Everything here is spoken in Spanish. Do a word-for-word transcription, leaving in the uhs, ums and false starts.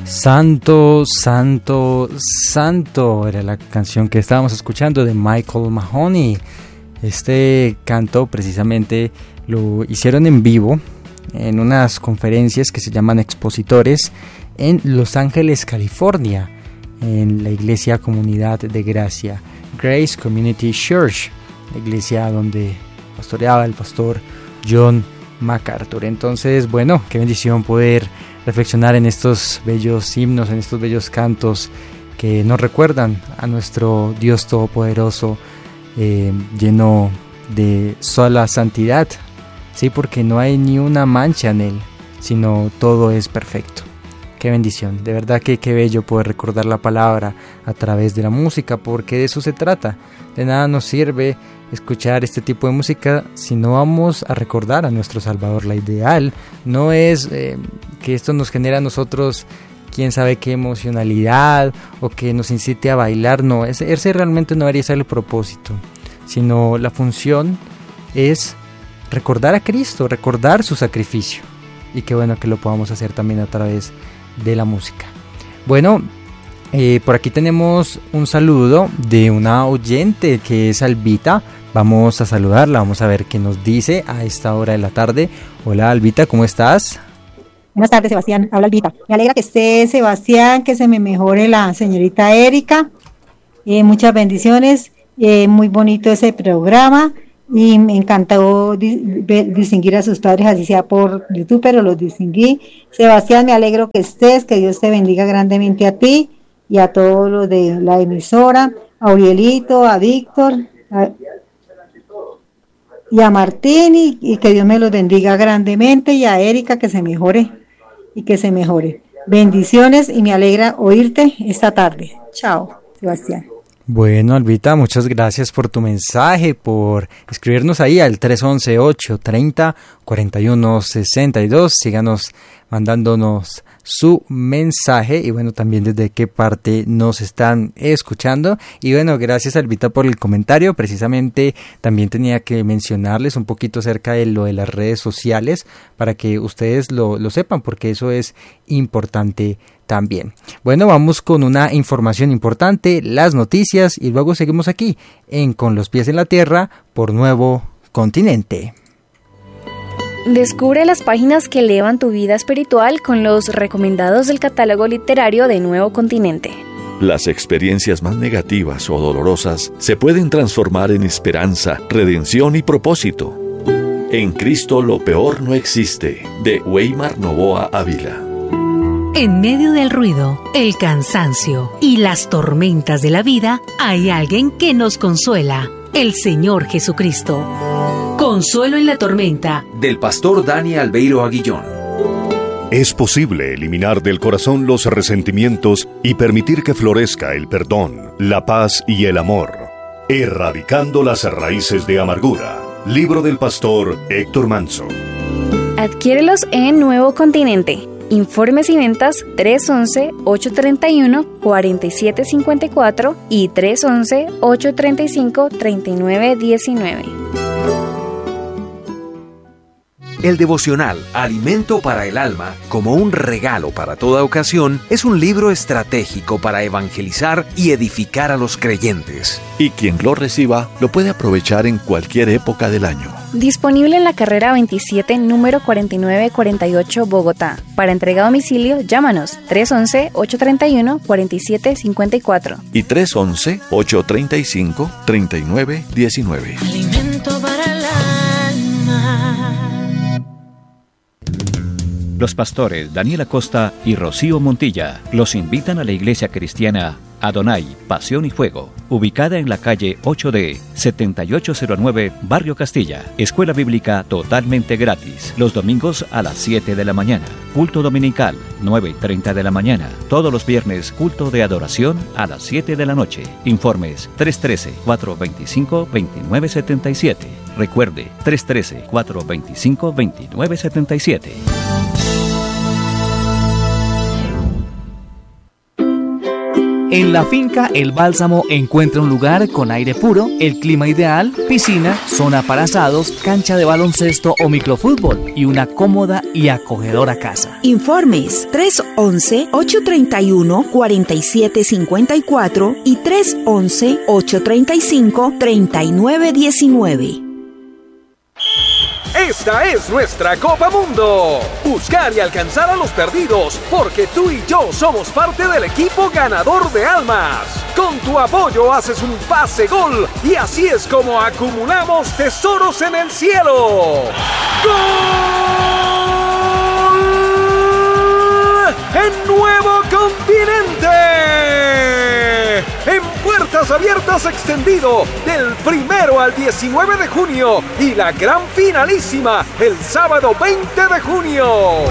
Santo, santo, santo, era la canción que estábamos escuchando de Michael Mahoney. Este canto precisamente lo hicieron en vivo en unas conferencias que se llaman expositores en Los Ángeles, California, en la iglesia Comunidad de Gracia, Grace Community Church, la iglesia donde pastoreaba el pastor John MacArthur. Entonces, bueno, qué bendición poder reflexionar en estos bellos himnos, en estos bellos cantos que nos recuerdan a nuestro Dios Todopoderoso, eh, lleno de sola santidad, sí, porque no hay ni una mancha en él, sino todo es perfecto. Qué bendición, de verdad que qué bello poder recordar la palabra a través de la música, porque de eso se trata. De nada nos sirve escuchar este tipo de música si no vamos a recordar a nuestro Salvador. La ideal no es eh, que esto nos genere a nosotros quién sabe qué emocionalidad o que nos incite a bailar, no, ese, ese realmente no debería ser el propósito, sino la función es recordar a Cristo, recordar su sacrificio, y qué bueno que lo podamos hacer también a través de la música. Bueno, eh, por aquí tenemos un saludo de una oyente que es Albita. Vamos a saludarla, vamos a ver qué nos dice a esta hora de la tarde. Hola Albita, ¿cómo estás? Buenas tardes, Sebastián, habla Albita. Me alegra que esté Sebastián, que se me mejore la señorita Erika. Eh, muchas bendiciones, eh, muy bonito ese programa. Y me encantó distinguir a sus padres, así sea por YouTube, pero los distinguí. Sebastián, me alegro que estés, que Dios te bendiga grandemente a ti y a todos los de la emisora, a Aurielito, a Víctor a, y a Martín, y, y que Dios me los bendiga grandemente, y a Erika que se mejore y que se mejore. Bendiciones, y me alegra oírte esta tarde. Chao, Sebastián. Bueno, Albita, muchas gracias por tu mensaje, por escribirnos ahí al tres once, ocho treinta, cuarenta y uno sesenta y dos. Síganos mandándonos su mensaje y bueno, también desde qué parte nos están escuchando. Y bueno, gracias Albita por el comentario. Precisamente también tenía que mencionarles un poquito acerca de lo de las redes sociales para que ustedes lo, lo sepan, porque eso es importante también. Bueno, vamos con una información importante, las noticias, y luego seguimos aquí en Con los pies en la tierra por Nuevo Continente. Descubre las páginas que elevan tu vida espiritual con los recomendados del catálogo literario de Nuevo Continente. Las experiencias más negativas o dolorosas se pueden transformar en esperanza, redención y propósito. En Cristo lo peor no existe, de Weimar Novoa Ávila. En medio del ruido, el cansancio y las tormentas de la vida, hay alguien que nos consuela, el Señor Jesucristo. Consuelo en la tormenta, del pastor Dani Albeiro Aguillón. Es posible eliminar del corazón los resentimientos y permitir que florezca el perdón, la paz y el amor, erradicando las raíces de amargura. Libro del pastor Héctor Manso. Adquiérelos en Nuevo Continente. Informes y ventas tres once, ocho treinta y uno, cuarenta y siete cincuenta y cuatro y tres once, ocho treinta y cinco, treinta y nueve diecinueve. El devocional Alimento para el Alma, como un regalo para toda ocasión, es un libro estratégico para evangelizar y edificar a los creyentes. Y quien lo reciba lo puede aprovechar en cualquier época del año. Disponible en la carrera veintisiete, número cuarenta y nueve cuarenta y ocho, Bogotá. Para entrega a domicilio, llámanos tres once, ocho treinta y uno, cuarenta y siete cincuenta y cuatro. Y tres once, ocho treinta y cinco, treinta y nueve diecinueve. Alimento para el alma. Los pastores Daniel Acosta y Rocío Montilla los invitan a la iglesia cristiana Adonai, Pasión y Fuego, ubicada en la calle ocho D, setenta y ocho cero nueve, Barrio Castilla. Escuela bíblica totalmente gratis, los domingos a las siete de la mañana. Culto dominical, nueve y treinta de la mañana. Todos los viernes, culto de adoración a las siete de la noche. Informes tres uno tres, cuatro dos cinco, dos nueve siete siete. Recuerde, tres uno tres, cuatro dos cinco, dos nueve siete siete. En la finca El Bálsamo encuentra un lugar con aire puro, el clima ideal, piscina, zona para asados, cancha de baloncesto o microfútbol y una cómoda y acogedora casa. Informes tres once, ocho treinta y uno, cuarenta y siete cincuenta y cuatro y tres once, ocho treinta y cinco, treinta y nueve diecinueve. Esta es nuestra Copa Mundo. Buscar y alcanzar a los perdidos, porque tú y yo somos parte del equipo ganador de almas. Con tu apoyo haces un pase gol y así es como acumulamos tesoros en el cielo. ¡Gol! ¡En Nuevo Continente! En Puertas Abiertas extendido del primero al diecinueve de junio y la gran finalísima el sábado veinte de junio.